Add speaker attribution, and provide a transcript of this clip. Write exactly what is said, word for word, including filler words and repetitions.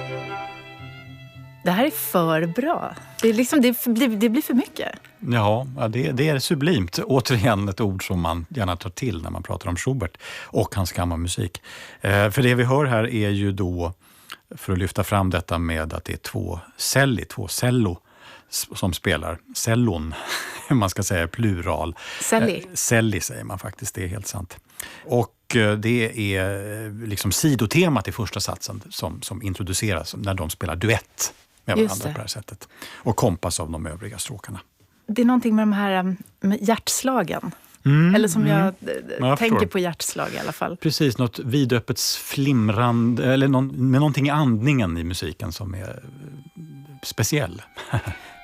Speaker 1: Det här är för bra. Det, är liksom, det, det, det blir för mycket.
Speaker 2: Ja, det, det är sublimt. Återigen ett ord som man gärna tar till när man pratar om Schubert och hans kammarmusik. Eh, för det vi hör här är ju då, för att lyfta fram detta med att det är två celli, två cello som spelar. Cellon, man ska säga plural.
Speaker 1: Celli.
Speaker 2: Eh, celli säger man faktiskt, det är helt sant. Och eh, det är eh, liksom sidotemat i första satsen som, som introduceras när de spelar duett med
Speaker 1: Just
Speaker 2: varandra
Speaker 1: det.
Speaker 2: på det här sättet. Och kompas av de övriga stråkarna.
Speaker 1: Det är någonting med de här med hjärtslagen.
Speaker 2: Mm,
Speaker 1: Eller som
Speaker 2: mm.
Speaker 1: jag,
Speaker 2: Ja, jag
Speaker 1: tänker
Speaker 2: förstår.
Speaker 1: på hjärtslag i alla fall.
Speaker 2: Precis, något vidöppet flimrande, eller någon, med någonting i andningen i musiken som är speciell.